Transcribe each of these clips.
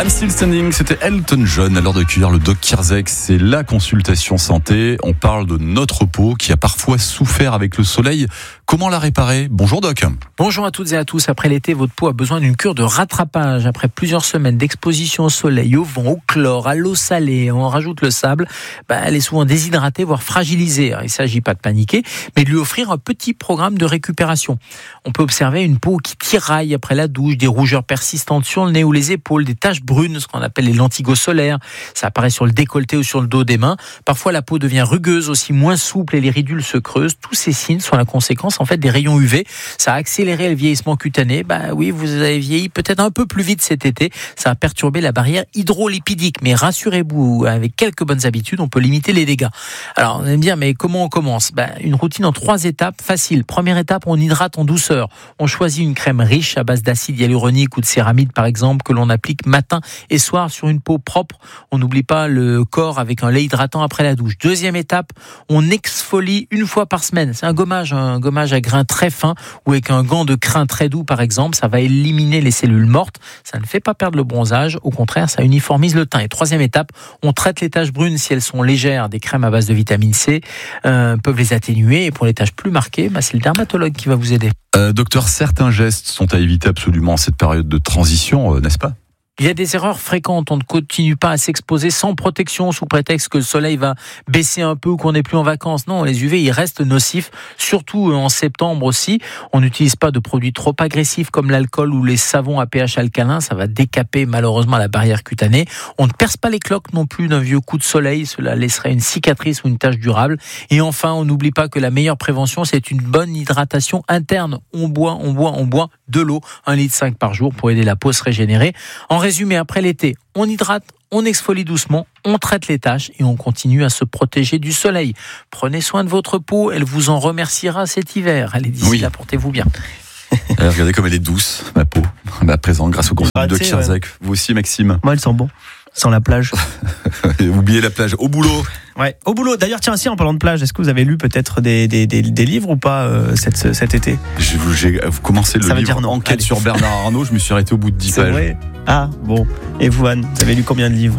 I'm Still Standing, c'était Elton John. À l'heure de cueillir le Doc Kirzek, c'est la consultation santé. On parle de notre peau qui a parfois souffert avec le soleil. Comment la réparer ? Bonjour Doc. Bonjour à toutes et à tous. Après l'été, votre peau a besoin d'une cure de rattrapage. Après plusieurs semaines d'exposition au soleil, au vent, au chlore, à l'eau salée, on rajoute le sable, elle est souvent déshydratée, voire fragilisée. Alors, il ne s'agit pas de paniquer, mais de lui offrir un petit programme de récupération. On peut observer une peau qui tiraille après la douche, des rougeurs persistantes sur le nez ou les épaules, des taches brunes, ce qu'on appelle les lentigos solaires. Ça apparaît sur le décolleté ou sur le dos des mains. Parfois, la peau devient rugueuse, aussi moins souple et les ridules se creusent. Tous ces signes sont la conséquence en fait des rayons UV. Ça a accéléré le vieillissement cutané. Oui, vous avez vieilli peut-être un peu plus vite cet été. Ça a perturbé la barrière hydrolipidique. Mais rassurez-vous, avec quelques bonnes habitudes, on peut limiter les dégâts. Alors, on va me dire, mais comment on commence ? Une routine en 3 étapes, facile. Première étape, on hydrate en douceur. On choisit une crème riche à base d'acide hyaluronique ou de céramide, par exemple, que l'on applique matin et soir sur une peau propre. On n'oublie pas le corps avec un lait hydratant après la douche. Deuxième étape, on exfolie 1 fois par semaine. C'est un gommage à grains très fins ou avec un gant de crin très doux, par exemple. Ça va éliminer les cellules mortes. Ça ne fait pas perdre le bronzage. Au contraire, ça uniformise le teint. Et troisième étape, on traite les taches brunes si elles sont légères. Des crèmes à base de vitamine C peuvent les atténuer. Et pour les taches plus marquées, c'est le dermatologue qui va vous aider. Docteur, certains gestes sont à éviter absolument en cette période de transition, n'est-ce pas ? Il y a des erreurs fréquentes. On ne continue pas à s'exposer sans protection sous prétexte que le soleil va baisser un peu ou qu'on n'est plus en vacances. Non, les UV, ils restent nocifs, surtout en septembre aussi. On n'utilise pas de produits trop agressifs comme l'alcool ou les savons à pH alcalin. Ça va décaper malheureusement la barrière cutanée. On ne perce pas les cloques non plus d'un vieux coup de soleil. Cela laisserait une cicatrice ou une tache durable. Et enfin, on n'oublie pas que la meilleure prévention, c'est une bonne hydratation interne. On boit de l'eau, 1,5 litre par jour pour aider la peau à se régénérer. En résumé, après l'été, on hydrate, on exfolie doucement, on traite les taches et on continue à se protéger du soleil. Prenez soin de votre peau, elle vous en remerciera cet hiver. Allez, d'ici là, portez-vous bien. Regardez comme elle est douce, ma peau. À présent, grâce au conseil de Kirzek. Vous aussi, Maxime. Moi, elle sent bon. Sans la plage. Oubliez la plage. Au boulot. Ouais, au boulot. D'ailleurs, tiens, en parlant de plage, est-ce que vous avez lu peut-être des livres ou pas cet été ? J'ai commencé le livre Enquête sur Bernard Arnault. Je me suis arrêté au bout de 10 pages. Vrai. Ah, bon. Et vous, Anne, vous avez lu combien de livres ?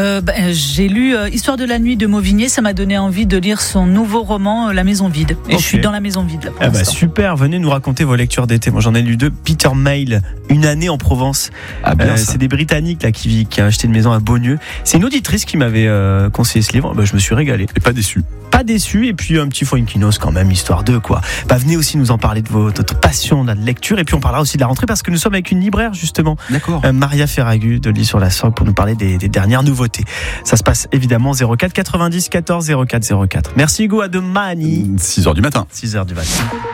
J'ai lu Histoire de la nuit de Mauvigné. Ça m'a donné envie de lire son nouveau roman La Maison vide. Et je suis dans La Maison vide là pour l'instant. Super, venez nous raconter vos lectures d'été. Moi j'en ai lu 2. Peter Mayle, Une année en Provence. C'est des Britanniques là qui a acheté une maison à Beaulieu. C'est une auditrice qui m'avait conseillé ce livre. Je me suis régalé. Et pas déçu. Et puis un petit Fuenquinos quand même, histoire d'eux quoi. Venez aussi nous en parler de votre passion de la lecture. Et puis on parlera aussi de la rentrée parce que nous sommes avec une libraire justement. D'accord. Maria Ferragu de Lis sur la Sorgue pour nous parler des dernières nouveautés. Ça se passe évidemment 04 90 14 04 04. Merci Hugo, à demain. 6h du matin. 6h du matin.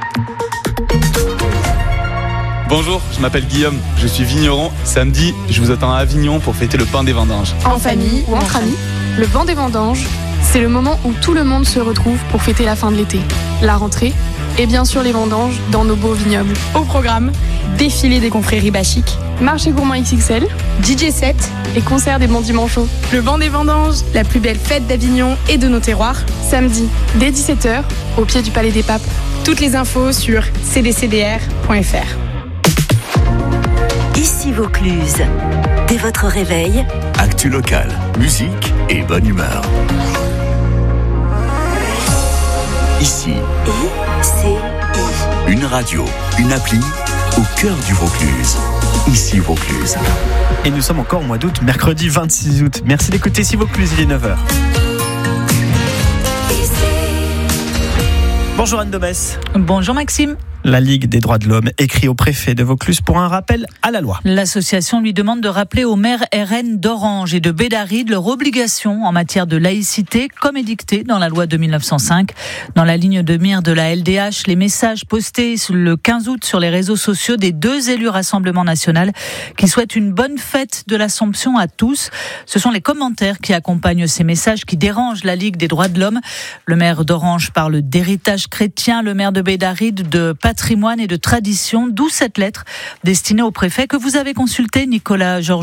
Bonjour, je m'appelle Guillaume, je suis vigneron. Samedi, je vous attends à Avignon pour fêter le pain des vendanges. En famille ou entre amis, le vent des vendanges, c'est le moment où tout le monde se retrouve pour fêter la fin de l'été, la rentrée et bien sûr les vendanges dans nos beaux vignobles. Au programme, défilé des confréries bachiques, marché gourmand XXL, DJ set et concert des bons dimanches. Le vent des vendanges, la plus belle fête d'Avignon et de nos terroirs, samedi dès 17h au pied du Palais des Papes. Toutes les infos sur cdcdr.fr. Ici Vaucluse. Dès votre réveil, actu local, musique et bonne humeur. Ici, une radio, une appli au cœur du Vaucluse. Ici Vaucluse. Et nous sommes encore au mois d'août, mercredi 26 août. Merci d'écouter Ici Vaucluse, il est 9h. Bonjour Anne Domès. Bonjour Maxime. La Ligue des droits de l'homme écrit au préfet de Vaucluse pour un rappel à la loi. L'association lui demande de rappeler aux maires RN d'Orange et de Bédaride leur obligation en matière de laïcité, comme édictée dans la loi de 1905. Dans la ligne de mire de la LDH, les messages postés le 15 août sur les réseaux sociaux des 2 élus Rassemblement National qui souhaitent une bonne fête de l'Assomption à tous. Ce sont les commentaires qui accompagnent ces messages qui dérangent la Ligue des droits de l'homme. Le maire d'Orange parle d'héritage chrétien, le maire de Bédaride de patrimoine et de tradition, d'où cette lettre destinée au préfet que vous avez consulté, Nicolas Georgeot.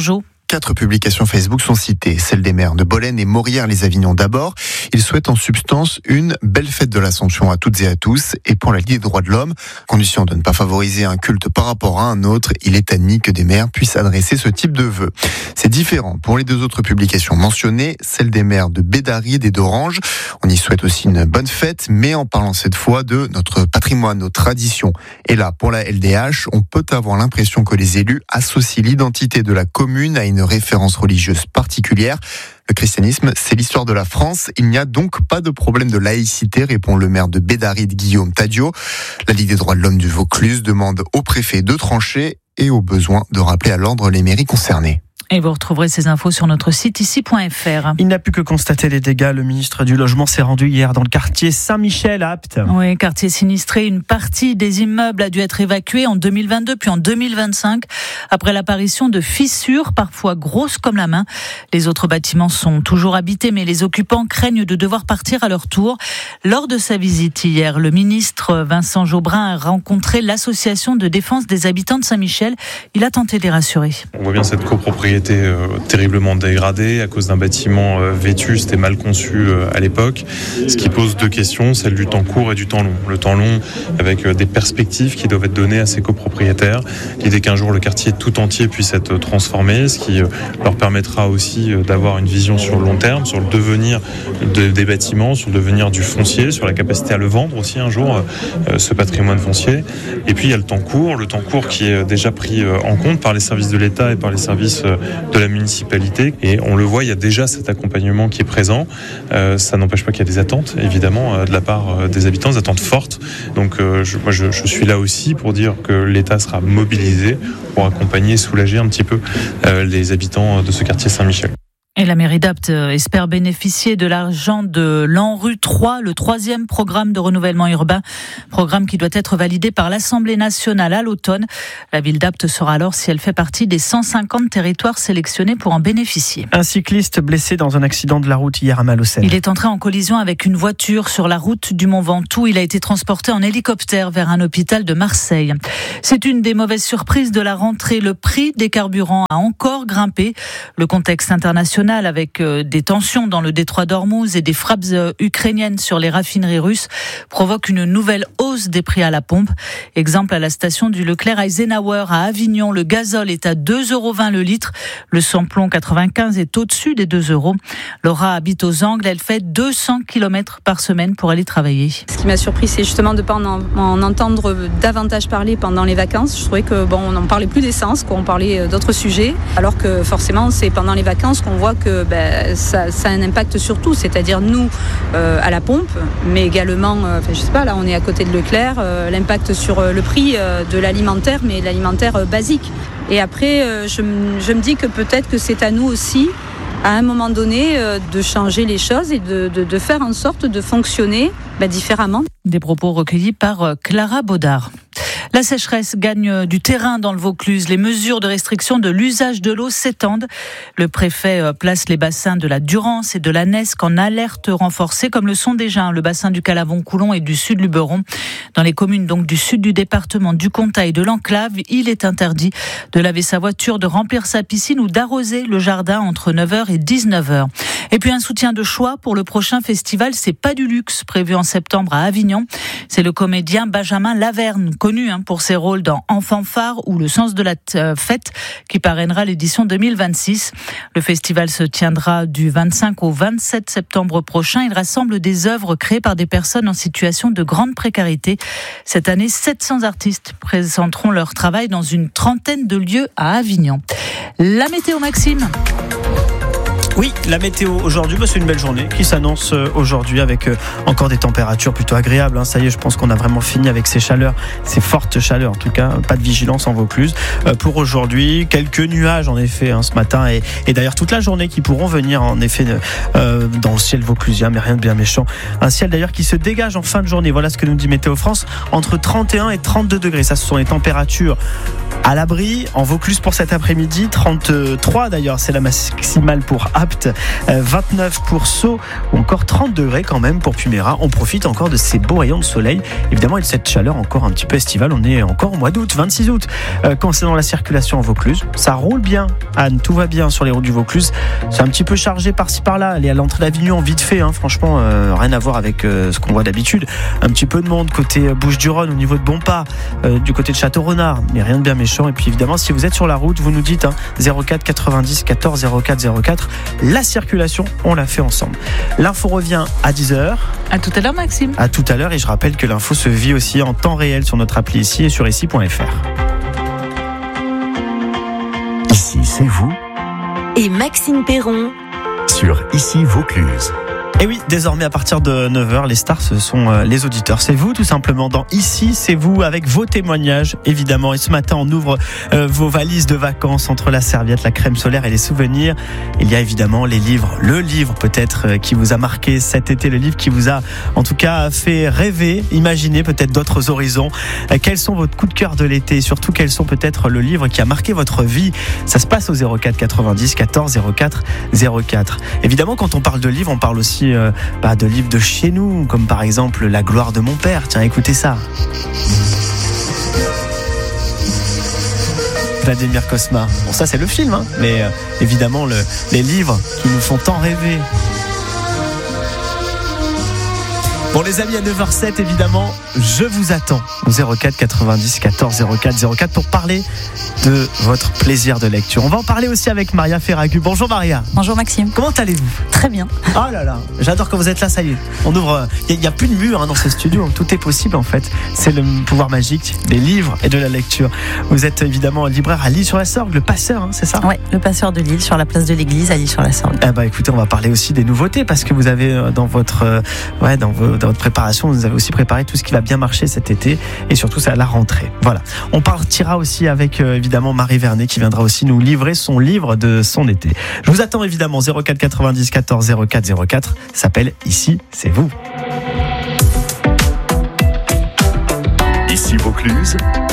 4 publications Facebook sont citées. Celles des maires de Bolène et Morières-les-Avignon d'abord. Ils souhaitent en substance une belle fête de l'Ascension à toutes et à tous. Et pour la Ligue des droits de l'homme, condition de ne pas favoriser un culte par rapport à un autre, il est admis que des maires puissent adresser ce type de vœux. C'est différent pour les 2 autres publications mentionnées, celle des maires de Bédaride et d'Orange. On y souhaite aussi une bonne fête, mais en parlant cette fois de notre patrimoine, nos traditions. Et là, pour la LDH, on peut avoir l'impression que les élus associent l'identité de la commune à une référence religieuse particulière. Le christianisme, c'est l'histoire de la France. Il n'y a donc pas de problème de laïcité, répond le maire de Bédaride, Guillaume Tadio. La Ligue des droits de l'homme du Vaucluse demande au préfet de trancher et au besoin de rappeler à l'ordre les mairies concernées. Et vous retrouverez ces infos sur notre site ici.fr. Il n'a plus que constater les dégâts. Le ministre du Logement s'est rendu hier dans le quartier Saint-Michel à Apt. Oui, quartier sinistré. Une partie des immeubles a dû être évacuée en 2022 puis en 2025 après l'apparition de fissures parfois grosses comme la main. Les autres bâtiments sont toujours habités mais les occupants craignent de devoir partir à leur tour. Lors de sa visite hier, le ministre Vincent Jeaubrin a rencontré l'association de défense des habitants de Saint-Michel. Il a tenté de les rassurer. On voit bien cette copropriété terriblement dégradée à cause d'un bâtiment vétuste et mal conçu à l'époque, ce qui pose 2 questions, celle du temps court et du temps long. Le temps long avec des perspectives qui doivent être données à ces copropriétaires. L'idée qu'un jour le quartier tout entier puisse être transformé, ce qui leur permettra aussi d'avoir une vision sur le long terme, sur le devenir des bâtiments, sur le devenir du foncier, sur la capacité à le vendre aussi un jour, ce patrimoine foncier. Et puis il y a le temps court qui est déjà pris en compte par les services de l'État et par les services de la municipalité. Et on le voit, il y a déjà cet accompagnement qui est présent. Ça n'empêche pas qu'il y a des attentes, évidemment, de la part des habitants, des attentes fortes. Donc je suis là aussi pour dire que l'État sera mobilisé pour accompagner et soulager un petit peu les habitants de ce quartier Saint-Michel. Et la mairie d'Apt espère bénéficier de l'argent de l'ANRU 3, le 3e programme de renouvellement urbain, programme qui doit être validé par l'Assemblée nationale à l'automne. La ville d'Apt saura alors si elle fait partie des 150 territoires sélectionnés pour en bénéficier. Un cycliste blessé dans un accident de la route hier à Malaucène. Il est entré en collision avec une voiture sur la route du Mont Ventoux. Il a été transporté en hélicoptère vers un hôpital de Marseille. C'est une des mauvaises surprises de la rentrée. Le prix des carburants a encore grimpé. Le contexte international avec des tensions dans le détroit d'Ormuz et des frappes ukrainiennes sur les raffineries russes provoque une nouvelle hausse des prix à la pompe. Exemple à la station du Leclerc Eisenhower à Avignon, le gazole est à 2,20 € le litre. Le samplon 95 est au-dessus des 2 €. Laura habite aux Angles, elle fait 200 km par semaine pour aller travailler. Ce qui m'a surpris, c'est justement de ne pas en entendre davantage parler pendant les vacances. Je trouvais que on n'en parlait plus d'essence, qu'on parlait d'autres sujets, alors que forcément c'est pendant les vacances qu'on voit que ça a un impact sur tout, c'est-à-dire nous à la pompe, mais également, je sais pas, là on est à côté de Leclerc, l'impact sur le prix de l'alimentaire, mais l'alimentaire basique. Et après, je me dis que peut-être que c'est à nous aussi, à un moment donné, de changer les choses et de faire en sorte de fonctionner différemment. Des propos recueillis par Clara Baudard. La sécheresse gagne du terrain dans le Vaucluse. Les mesures de restriction de l'usage de l'eau s'étendent. Le préfet place les bassins de la Durance et de la Nesque en alerte renforcée, comme le sont déjà le bassin du Calavon-Coulon et du sud Luberon. Dans les communes donc du sud du département, du Comtat et de l'Enclave, il est interdit de laver sa voiture, de remplir sa piscine ou d'arroser le jardin entre 9h et 19h. Et puis un soutien de choix pour le prochain festival, c'est Pas du luxe, prévu en septembre à Avignon. C'est le comédien Benjamin Laverne, connu pour ses rôles dans Enfant phare ou Le sens de la fête, qui parrainera l'édition 2026. Le festival se tiendra du 25 au 27 septembre prochain. Il rassemble des œuvres créées par des personnes en situation de grande précarité. Cette année, 700 artistes présenteront leur travail dans une trentaine de lieux à Avignon. La météo, Maxime. Oui, la météo aujourd'hui, c'est une belle journée qui s'annonce aujourd'hui avec encore des températures plutôt agréables. Ça y est, je pense qu'on a vraiment fini avec ces chaleurs, ces fortes chaleurs en tout cas. Pas de vigilance en Vaucluse. Pour aujourd'hui, quelques nuages en effet ce matin et d'ailleurs toute la journée qui pourront venir en effet dans le ciel vauclusien, mais rien de bien méchant. Un ciel d'ailleurs qui se dégage en fin de journée. Voilà ce que nous dit Météo France. Entre 31 et 32 degrés. Ça, ce sont les températures à l'abri en Vaucluse pour cet après-midi. 33 d'ailleurs, c'est la maximale pour Apt. Apt, 29 pour Sceaux ou encore 30 degrés quand même pour Puméra. On profite encore de ces beaux rayons de soleil, évidemment, et de cette chaleur encore un petit peu estivale. On est encore au mois d'août, 26 août. Concernant la circulation en Vaucluse, ça roule bien, Anne, tout va bien sur les routes du Vaucluse. C'est un petit peu chargé par-ci par-là. Elle est à l'entrée d'Avignon, vite fait, franchement, rien à voir avec ce qu'on voit d'habitude. Un petit peu de monde côté Bouches-du-Rhône, au niveau de Bonpas, du côté de Château-Renard, mais rien de bien méchant. Et puis évidemment, si vous êtes sur la route, vous nous dites 04 90 14 04 04. La circulation, on l'a fait ensemble. L'info revient à 10h. À tout à l'heure, Maxime. À tout à l'heure, et je rappelle que l'info se vit aussi en temps réel sur notre appli ici et sur ici.fr. Ici, c'est vous. Et Maxime Perron. Sur Ici Vaucluse. Et oui, désormais à partir de 9h, les stars, ce sont les auditeurs. C'est vous tout simplement dans Ici, c'est vous avec vos témoignages évidemment. Et ce matin, on ouvre vos valises de vacances entre la serviette, la crème solaire et les souvenirs. Il y a évidemment les livres. Le livre peut-être qui vous a marqué cet été, le livre qui vous a en tout cas fait rêver, imaginer peut-être d'autres horizons. Quels sont vos coups de cœur de l'été et surtout quels sont peut-être le livre qui a marqué votre vie? Ça se passe au 04 90 14 04 04. Évidemment, quand on parle de livres, on parle aussi de livres de chez nous, comme par exemple La gloire de mon père. Tiens, écoutez ça. Vladimir Cosma. Bon, ça c'est le film, mais évidemment les livres qui nous font tant rêver. Bon les amis, à 9h07 évidemment, je vous attends au 04 90 14 04 04 pour parler de votre plaisir de lecture. On va en parler aussi avec Maria Ferragu. Bonjour Maria. Bonjour Maxime. Comment allez-vous? Très bien. Oh là là, j'adore quand vous êtes là, ça y est. On ouvre, il n'y a plus de mur dans ce studio, tout est possible en fait. C'est le pouvoir magique des livres et de la lecture. Vous êtes évidemment libraire à L'Isle-sur-la-Sorgue, le passeur, c'est ça? Oui, le passeur de Lille, sur la place de l'église à L'Isle-sur-la-Sorgue. Écoutez, on va parler aussi des nouveautés parce que vous avez dans votre préparation, vous avez aussi préparé tout ce qui va bien marcher cet été et surtout c'est à la rentrée. Voilà. On partira aussi avec évidemment Marie Vernet qui viendra aussi nous livrer son livre de son été. Je vous attends évidemment 04 90 14 04 04. Ça s'appelle Ici, c'est vous. Ici Vaucluse.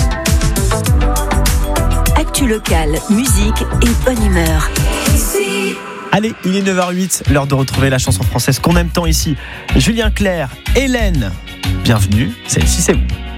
Actu locale, musique et bonne humeur. Allez, il est 9h08, l'heure de retrouver la chanson française qu'on aime tant ici. Julien Clerc, Hélène, bienvenue, c'est Ici, c'est vous.